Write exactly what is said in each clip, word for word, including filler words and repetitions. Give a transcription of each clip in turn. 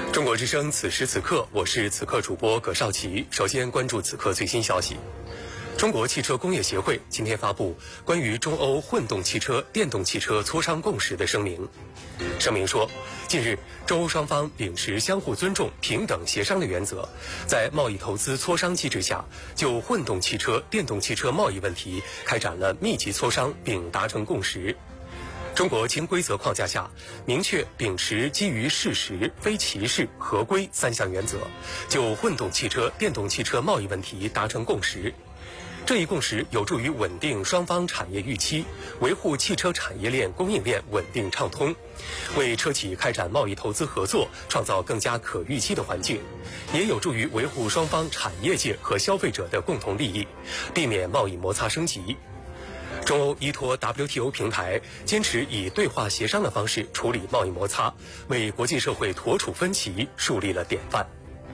中国之声，此时此刻，我是此刻主播葛少奇。首先关注此刻最新消息。中国汽车工业协会今天发布关于中欧混动汽车、电动汽车磋商共识的声明。声明说，近日中欧双方秉持相互尊重、平等协商的原则，在贸易投资磋商机制下，就混动汽车、电动汽车贸易问题开展了密集磋商，并达成共识。中国经规则框架下，明确秉持基于事实、非歧视、合规三项原则，就混动汽车、电动汽车贸易问题达成共识。这一共识有助于稳定双方产业预期，维护汽车产业链供应链稳定畅通，为车企开展贸易投资合作创造更加可预期的环境，也有助于维护双方产业界和消费者的共同利益，避免贸易摩擦升级。中欧依托 W T O 平台，坚持以对话协商的方式处理贸易摩擦，为国际社会妥处分歧树立了典范。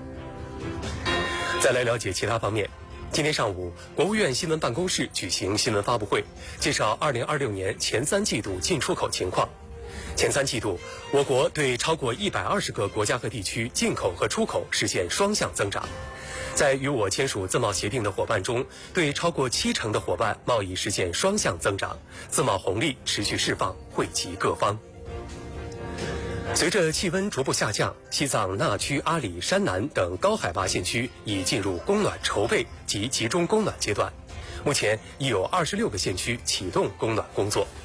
再来了解其他方面。今天上午，国务院新闻办公室举行新闻发布会，介绍二零二六年前三季度进出口情况。前三季度，我国对超过一百二十个国家和地区进口和出口实现双向增长。在与我签署自贸协定的伙伴中，对超过七成的伙伴贸易实现双向增长，自贸红利持续释放，惠及各方。随着气温逐步下降，西藏纳曲、阿里、山南等高海拔县区已进入供暖筹备及集中供暖阶段，目前已有二十六个县区启动供暖工作。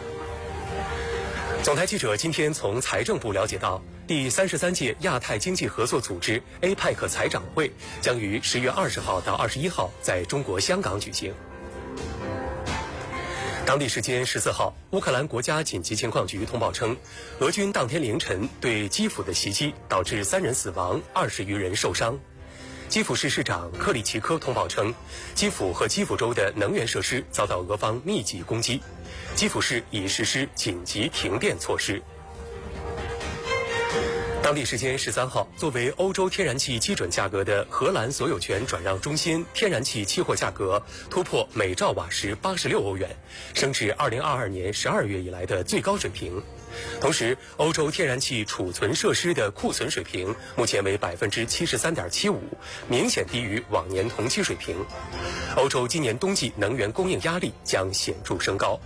总台记者今天从财政部了解到，第三十三届亚太经济合作组织 A P E C 财长会将于十月二十号到二十一号在中国香港举行。当地时间十四号，乌克兰国家紧急情况局通报称，俄军当天凌晨对基辅的袭击导致三人死亡，二十余人受伤。基辅市市长克里奇科通报称，基辅和基辅州的能源设施遭到俄方密集攻击，基辅市已实施紧急停电措施。当地时间十三号，作为欧洲天然气基准价格的荷兰所有权转让中心，天然气期货价格突破每兆瓦时八十六欧元，升至二零二二年十二月以来的最高水平。同时，欧洲天然气储存设施的库存水平目前为百分之七十三点七五，明显低于往年同期水平。欧洲今年冬季能源供应压力将显著升高。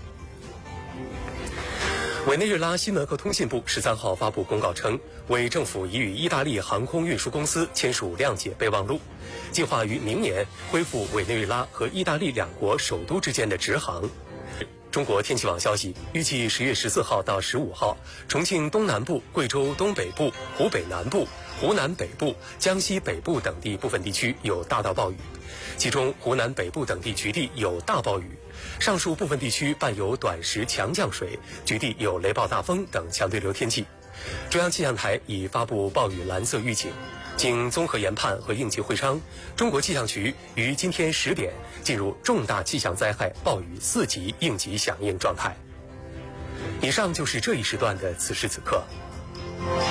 委内瑞拉新闻和通信部十三号发布公告称，委政府已与意大利航空运输公司签署谅解备忘录，计划于明年恢复委内瑞拉和意大利两国首都之间的直航。中国天气网消息，预计十月十四号到十五号，重庆东南部、贵州东北部、湖北南部、湖南北部、江西北部等地部分地区有大到暴雨，其中湖南北部等地局地有大暴雨。上述部分地区伴有短时强降水，局地有雷暴大风等强对流天气。中央气象台已发布暴雨蓝色预警。经综合研判和应急会商，中国气象局于今天十点进入重大气象灾害暴雨四级应急响应状态。以上就是这一时段的此时此刻。